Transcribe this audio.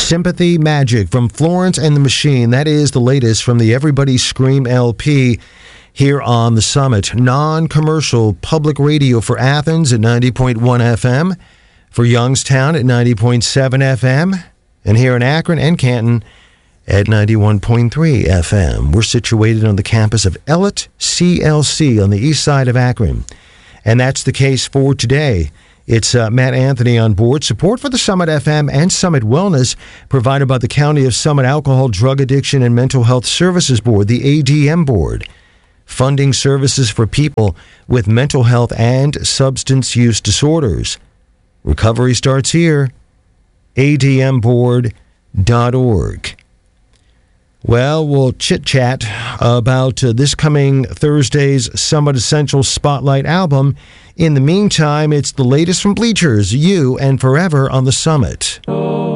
Sympathy Magic from Florence and the Machine. That is the latest from the Everybody Scream LP here on the Summit. Non-commercial public radio for Athens at 90.1 FM, for Youngstown at 90.7 FM, and here in Akron and Canton at 91.3 FM. We're situated on the campus of Ellet CLC on the east side of Akron. And that's the case for today. It's Matt Anthony on board. Support for the Summit FM and Summit Wellness provided by the County of Summit Alcohol, Drug Addiction, and Mental Health Services Board, the ADM Board, funding services for people with mental health and substance use disorders. Recovery starts here. admboard.org. Well, we'll chit-chat about this coming Thursday's Summit Essentials Spotlight album. In the meantime, it's the latest from Bleachers, You and Forever on the Summit.